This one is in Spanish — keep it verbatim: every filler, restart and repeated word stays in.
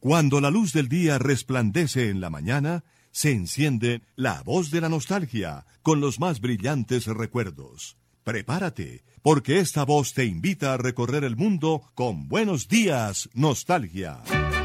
Cuando la luz del día resplandece en la mañana, se enciende la voz de la nostalgia con los más brillantes recuerdos. Prepárate, porque esta voz te invita a recorrer el mundo con Buenos Días, Nostalgia.